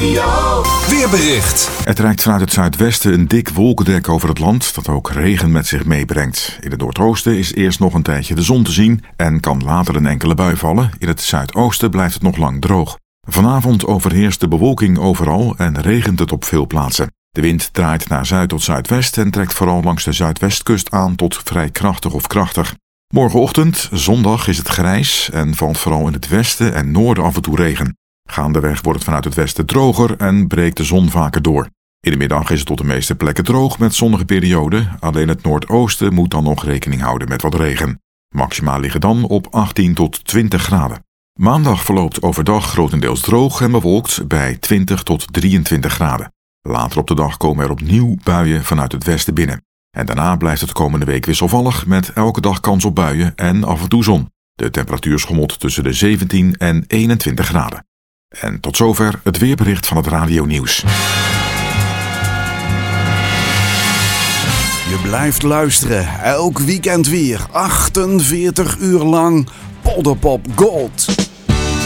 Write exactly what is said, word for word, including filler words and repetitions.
Weersradio. Weerbericht. Het trekt vanuit het zuidwesten een dik wolkendek over het land dat ook regen met zich meebrengt. In het noordoosten is eerst nog een tijdje de zon te zien en kan later een enkele bui vallen. In het zuidoosten blijft het nog lang droog. Vanavond overheerst de bewolking overal en regent het op veel plaatsen. De wind draait naar zuid tot zuidwest en trekt vooral langs de zuidwestkust aan tot vrij krachtig of krachtig. Morgenochtend, zondag, is het grijs en valt vooral in het westen en noorden af en toe regen. Gaandeweg wordt het vanuit het westen droger en breekt de zon vaker door. In de middag is het tot de meeste plekken droog met zonnige perioden. Alleen het noordoosten moet dan nog rekening houden met wat regen. Maxima liggen dan op achttien tot twintig graden. Maandag verloopt overdag grotendeels droog en bewolkt bij twintig tot drieëntwintig graden. Later op de dag komen er opnieuw buien vanuit het westen binnen. En daarna blijft het komende week wisselvallig met elke dag kans op buien en af en toe zon. De temperatuur schommelt tussen de zeventien en eenentwintig graden. En tot zover het weerbericht van het Radio Nieuws. Je blijft luisteren, elk weekend weer, achtenveertig uur lang, Polderpop Gold.